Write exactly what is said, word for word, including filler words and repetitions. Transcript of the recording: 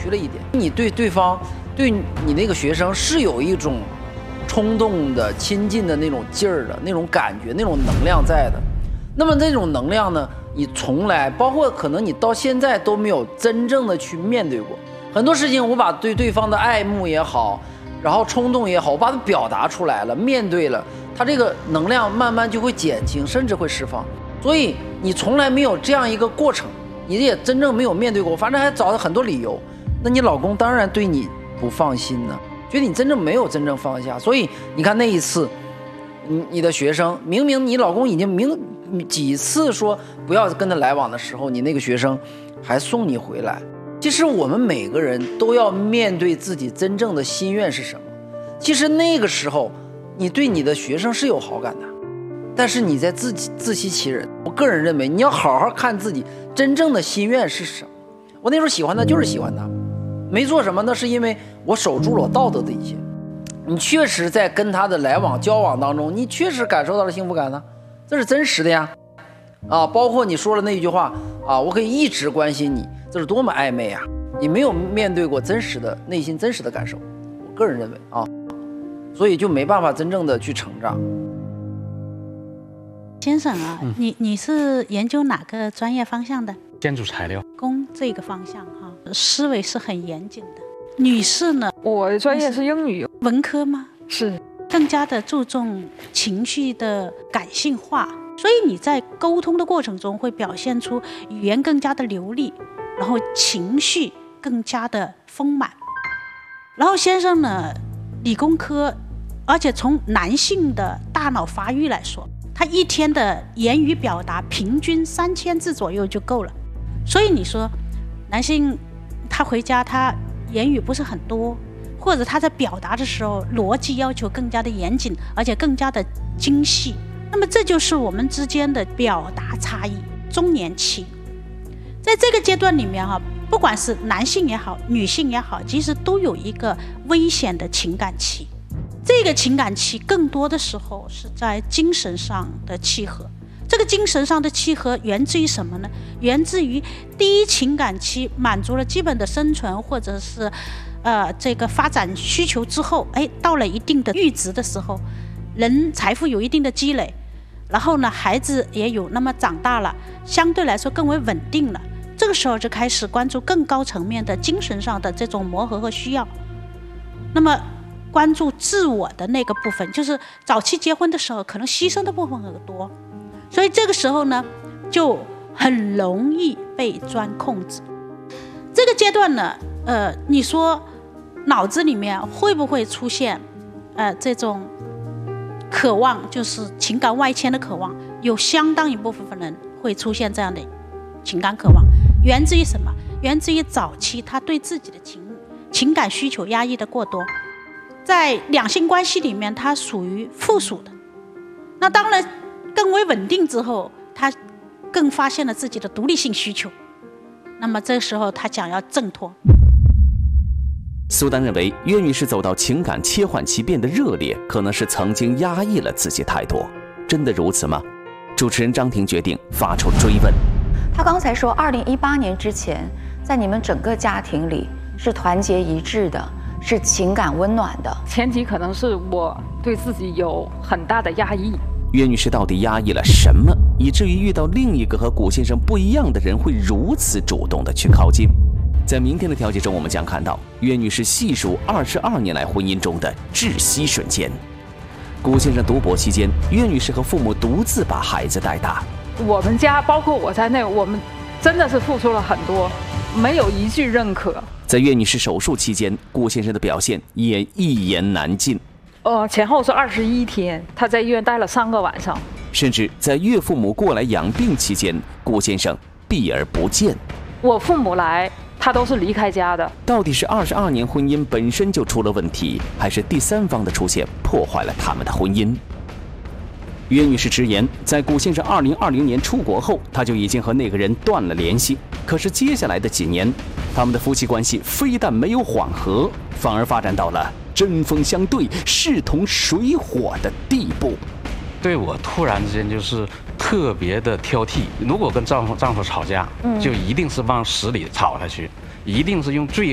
曲了一点。你对对方，对你那个学生是有一种冲动的、亲近的那种劲儿的、那种感觉、那种能量在的。那么那种能量呢，你从来，包括可能你到现在都没有真正的去面对过很多事情。我把对对方的爱慕也好，然后冲动也好，我把它表达出来了，面对了，它这个能量慢慢就会减轻，甚至会释放。所以你从来没有这样一个过程，你也真正没有面对过，反正还找了很多理由。那你老公当然对你不放心呢，觉得你真正没有真正放下。所以你看那一次，你你的学生明明你老公已经明几次说不要跟他来往的时候，你那个学生还送你回来。其实我们每个人都要面对自己真正的心愿是什么。其实那个时候你对你的学生是有好感的，但是你在自己自欺欺人。我个人认为你要好好看自己真正的心愿是什么。我那时候喜欢他就是喜欢他，没做什么，那是因为我守住了我道德的一切。你确实在跟他的来往交往当中，你确实感受到了幸福感呢，这是真实的呀。啊，包括你说了那一句话啊，我可以一直关心你，这是多么暧昧啊！你没有面对过真实的内心真实的感受，我个人认为啊，所以就没办法真正的去成长。 先生啊，嗯、你你是研究哪个专业方向的？ 建筑材料。 工这个方向哈、啊，思维是很严谨的。女士呢？ 我专业是英语。 文科吗？ 是。 更加的注重情绪的感性化，所以你在沟通的过程中会表现出语言更加的流利，然后情绪更加的丰满。然后先生呢，理工科，而且从男性的大脑发育来说，他一天的言语表达平均三千字左右就够了。所以你说男性他回家他言语不是很多，或者他在表达的时候逻辑要求更加的严谨，而且更加的精细。那么这就是我们之间的表达差异。中年期在这个阶段里面哈、啊，不管是男性也好女性也好，其实都有一个危险的情感期。这个情感期更多的时候是在精神上的契合。这个精神上的契合源自于什么呢？源自于第一情感期满足了基本的生存或者是呃这个发展需求之后，哎，到了一定的阈值的时候，人财富有一定的积累，然后呢孩子也有那么长大了，相对来说更为稳定了，这个时候就开始关注更高层面的精神上的这种磨合和需要。那么关注自我的那个部分，就是早期结婚的时候可能牺牲的部分很多，所以这个时候呢就很容易被专控制。这个阶段呢呃，你说脑子里面会不会出现呃这种渴望，就是情感外迁的渴望？有相当一部分人会出现这样的情感渴望，源自于什么？源自于早期他对自己的情情感需求压抑的过多，在两性关系里面他属于附属的。那当然更为稳定之后，他更发现了自己的独立性需求，那么这时候他想要挣脱。 苏丹认为，岳女士走到情感切换期变得热烈，可能是曾经压抑了自己太多。真的如此吗？主持人张婷决定发出追问。 他刚才说，二零一八年之前，在你们整个家庭里是团结一致的，是情感温暖的。 前提可能是我对自己有很大的压抑。 岳女士到底压抑了什么，以至于遇到另一个和古先生不一样的人会如此主动的去靠近？在明天的调解中，我们将看到岳女士细数二十二年来婚姻中的窒息瞬间。古先生读博期间，岳女士和父母独自把孩子带大。 我们家包括我在内，我们真的是付出了很多，没有一句认可。 在岳女士手术期间，顾先生的表现也一言难尽。 呃，前后是二十一天，他在医院待了三个晚上。 甚至在岳父母过来养病期间，顾先生避而不见。 我父母来，他都是离开家的。 到底是二十二年婚姻本身就出了问题，还是第三方的出现破坏了他们的婚姻？岳女士直言，在顾先生二零二零年出国后，她就已经和那个人断了联系。可是接下来的几年，他们的夫妻关系非但没有缓和，反而发展到了针锋相对、势同水火的地步。 对我突然之间就是特别的挑剔，如果跟丈夫丈夫吵架，嗯、就一定是往死里吵下去，一定是用最